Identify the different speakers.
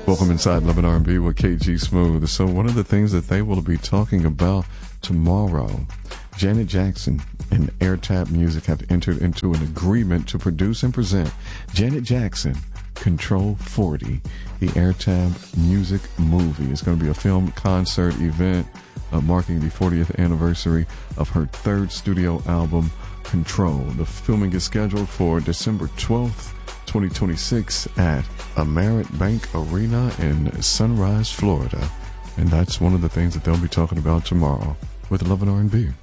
Speaker 1: Welcome inside Love and R&B with KG Smooth. So one of the things that they will be talking about tomorrow, Janet Jackson and Airtap Music have entered into an agreement to produce and present Janet Jackson Control 40, the Airtap Music movie. It's going to be a film concert event marking the 40th anniversary of her third studio album, Control. The filming is scheduled for December 12th, 2026 at Amerant Bank Arena in Sunrise, Florida. And that's one of the things that they'll be talking about tomorrow with Love and R&B.